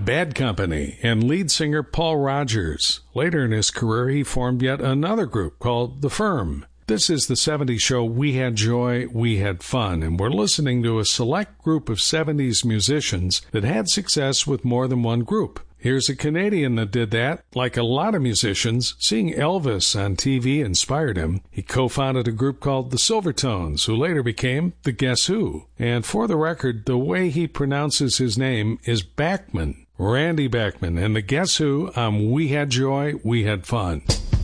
Bad Company and lead singer Paul Rodgers. Later in his career, he formed yet another group called The Firm. This is the 70s show We Had Joy, We Had Fun, and we're listening to a select group of 70s musicians that had success with more than one group. Here's a Canadian that did that. Like a lot of musicians, seeing Elvis on TV inspired him. He co-founded a group called the Silvertones, who later became the Guess Who. And for the record, the way he pronounces his name is Bachman, Randy Bachman, and the Guess Who on We Had Joy, We Had Fun.